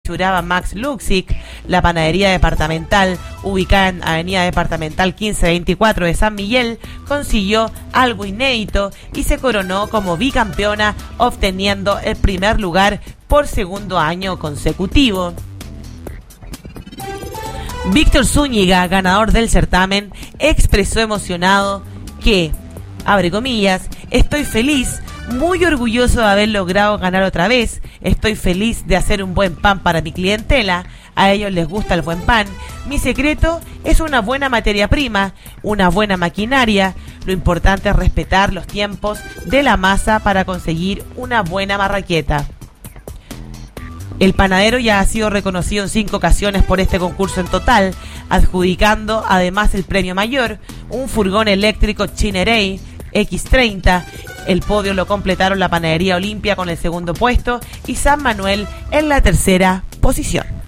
apechuraba Max Luxic. La panadería departamental, ubicada en Avenida Departamental 1524 de San Miguel, consiguió algo inédito y se coronó como bicampeona, obteniendo el primer lugar por segundo año consecutivo. Víctor Zúñiga, ganador del certamen, expresó emocionado que, abre comillas, estoy feliz, muy orgulloso de haber logrado ganar otra vez, estoy feliz de hacer un buen pan para mi clientela, a ellos les gusta el buen pan, mi secreto es una buena materia prima, una buena maquinaria, lo importante es respetar los tiempos de la masa para conseguir una buena marraqueta. El panadero ya ha sido reconocido en 5 ocasiones por este concurso en total, adjudicando además el premio mayor, un furgón eléctrico Chinerey X30. El podio lo completaron la Panadería Olimpia con el segundo puesto y San Manuel en la tercera posición.